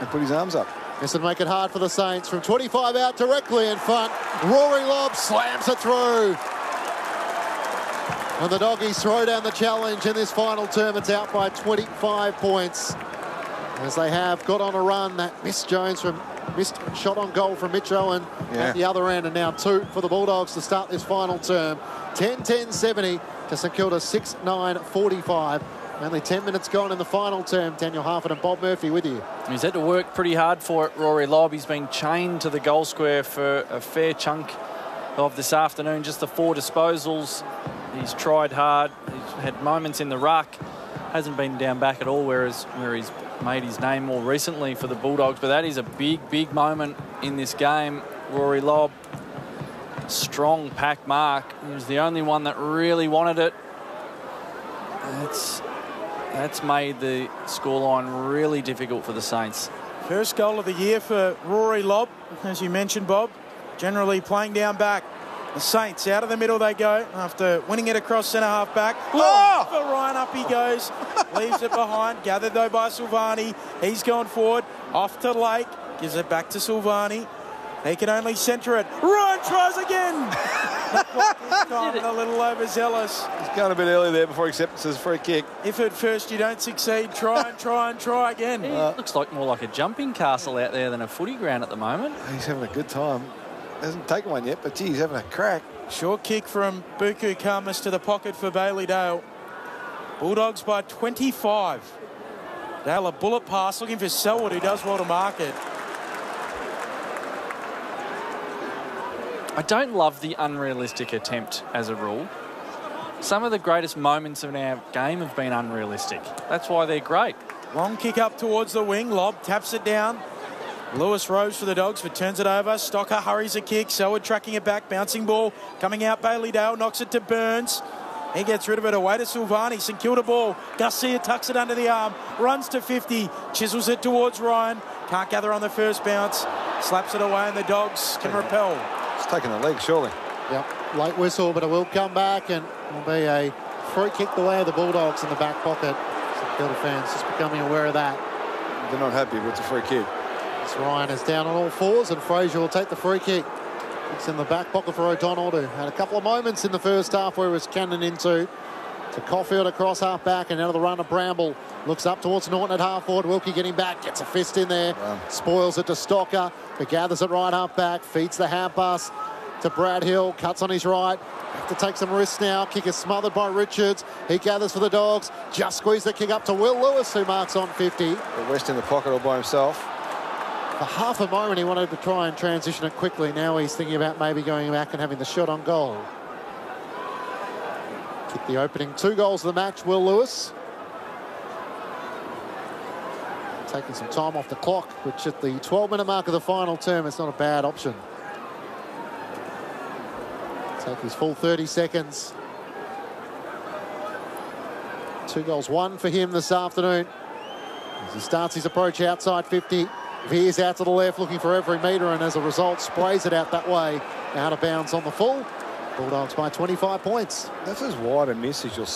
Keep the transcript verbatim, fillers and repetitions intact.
and put his arms up. This would make it hard for the Saints. From twenty-five out directly in front. Rory Lobb slams it through. And the Doggies throw down the challenge in this final term. It's out by twenty-five points. As they have got on a run, that missed Jones from missed shot on goal from Mitch Owen yeah. at the other end, and now two for the Bulldogs to start this final term. ten ten seventy to St Kilda six nine forty-five. Only ten minutes gone in the final term. Daniel Harford and Bob Murphy with you. He's had to work pretty hard for it, Rory Lobb. He's been chained to the goal square for a fair chunk of this afternoon. Just the four disposals. He's tried hard. He's had moments in the ruck. Hasn't been down back at all, whereas where he's made his name more recently for the Bulldogs. But that is a big, big moment in this game. Rory Lobb, strong pack mark. He was the only one that really wanted it. That's... That's made the scoreline really difficult for the Saints. First goal of the year for Rory Lobb, as you mentioned, Bob. Generally playing down back. The Saints, out of the middle they go after winning it across centre-half back. Oh! For Ryan, up he goes. Leaves it behind. Gathered, though, by Silvani. He's gone forward. Off to Lake. Gives it back to Silvani. He can only centre it. Ryan tries again. Not quite this time, a little overzealous. He's going a bit early there before he accepts his free kick. If at first you don't succeed, try and try and try again. It uh, looks like more like a jumping castle out there than a footy ground at the moment. He's having a good time. Hasn't taken one yet, but gee, he's having a crack. Short kick from Buku Khamis to the pocket for Bailey Dale. Bulldogs by twenty-five. Dale, a bullet pass, looking for Selwood, who does well to mark it. I don't love the unrealistic attempt as a rule. Some of the greatest moments in our game have been unrealistic. That's why they're great. Long kick up towards the wing. Lobb taps it down. Lewis Rose for the Dogs, but turns it over. Stocker hurries a kick. Selwood tracking it back. Bouncing ball coming out. Bailey Dale knocks it to Burns. He gets rid of it away to Silvani. St Kilda ball. Garcia tucks it under the arm. Runs to fifty. Chisels it towards Ryan. Can't gather on the first bounce. Slaps it away and the Dogs can repel. It's taking a leg, surely. Yep, late whistle, but it will come back and will be a free kick the way of the Bulldogs in the back pocket. St Kilda fans just becoming aware of that. They're not happy with the free kick. As Ryan is down on all fours and Fraser will take the free kick. It's in the back pocket for O'Donnell, who had a couple of moments in the first half where he was cannon into to Caulfield across half back, and out of the run of Bramble. Looks up towards Norton at half forward. Wilkie getting back, gets a fist in there, wow. Spoils it to Stocker, who gathers it right half back, feeds the hand pass to Brad Hill, cuts on his right. Have to take some risks now. Kick is smothered by Richards. He gathers for the Dogs. Just squeeze the kick up to Will Lewis, who marks on fifty. The West in the pocket all by himself. For half a moment, he wanted to try and transition it quickly. Now he's thinking about maybe going back and having the shot on goal. Kick the opening two goals of the match, Will Lewis. Taking some time off the clock, which at the twelve minute mark of the final term, it's not a bad option. Take his full thirty seconds. Two goals, one for him this afternoon. As he starts his approach outside fifty, veers out to the left, looking for every metre, and as a result, sprays it out that way. Out of bounds on the full. Bulldogs by twenty-five points. That's as wide a miss as you'll